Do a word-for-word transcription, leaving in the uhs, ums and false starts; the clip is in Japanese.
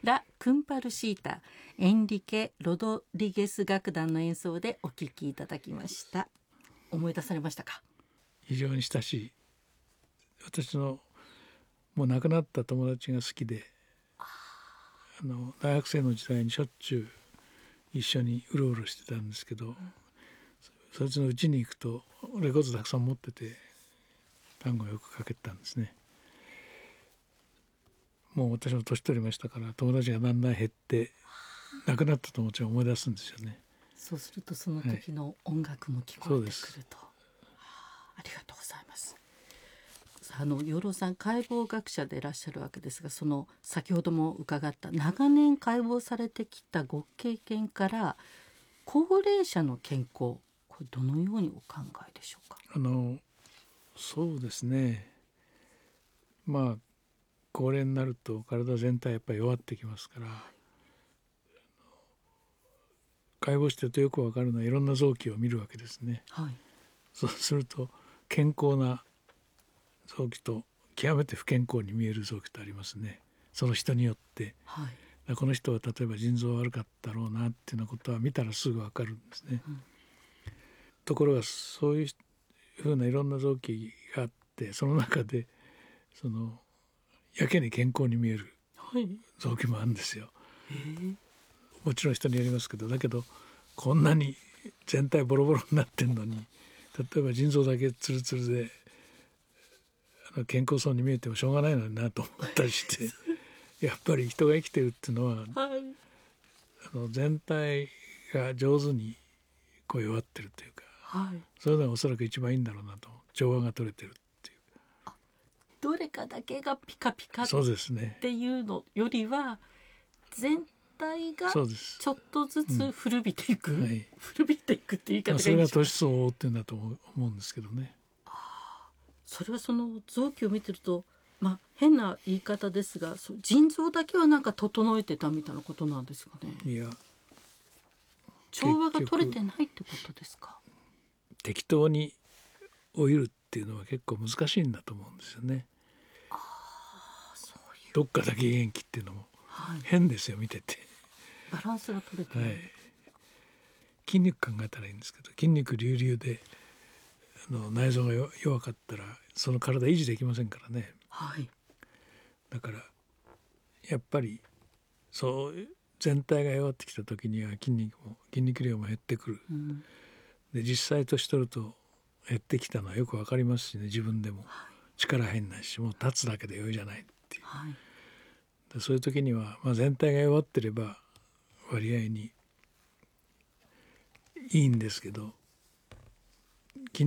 ラ・クンパルシータエンリケ・ロドリゲス楽団の演奏でお聴きいただきました。思い出されましたか？ 非常に親しい、私のもう亡くなった友達が好きで、あの大学生の時代にしょっちゅう一緒にうろうろしてたんですけど、うん、そ, そいつの家に行くとレコードたくさん持ってて単語をよくかけてたんですね。もう私も年取りましたから友達がだんだん減って亡くなった友達を思い出すんですよね。 そうするとその時の音楽も聞こえてくると、はい、ありがとうございます。あの養老さん解剖学者でいらっしゃるわけですが、その先ほども伺った長年解剖されてきたご経験から高齢者の健康、これどのようにお考えでしょうか？ あのそうですね、まあ高齢になると体全体やっぱり弱ってきますから、はい、解剖してるとよく分かるのはいろんな臓器を見るわけですね、はい、そうすると健康な臓器と極めて不健康に見える臓器とありますね、その人によって、はい、この人は例えば腎臓悪かったろうなっていうようなことは見たらすぐ分かるんですね、うん、ところがそういうふうないろんな臓器があって、その中でそのやけに健康に見える臓器もあるんですよ、はい、もちろん人によりますけど、だけどこんなに全体ボロボロになってんのに、例えば腎臓だけツルツルであの健康そうに見えてもしょうがないのになと思ったりしてやっぱり人が生きてるっていうのは、はい、あの全体が上手にこう弱ってるというか、はい、それがおそらく一番いいんだろうなと。調和が取れてるっていう、 どれかだけがピカピカっていうのよりは全体がちょっとずつ古びていく、うん、はい、古びていくっていう言い方がいいんでしょうか。 それが年相応っていうんだと思うんですけどね。 あ、それはその臓器を見てると、まあ、変な言い方ですが、腎臓だけはなんか整えてたみたいなことなんですかね。 いや、 調和が取れてないってことですか。 適当に老いるっていうのは結構難しいんだと思うんですよね。 あ、そういう。 どっかだけ元気っていうのも変ですよ、はい、見ててバランスが取れてない、はい、 筋肉考えたらいいんですけど、筋肉隆々であの内臓が弱かったらその体維持できませんからね、はい、だからやっぱりそう全体が弱ってきた時には筋肉も筋肉量も減ってくる、うん、で実際年取ると減ってきたのはよく分かりますしね、自分でも力入んないし、もう立つだけで余裕じゃないっていう、はい、でそういう時には、まあ、全体が弱ってれば割合にいいんですけど、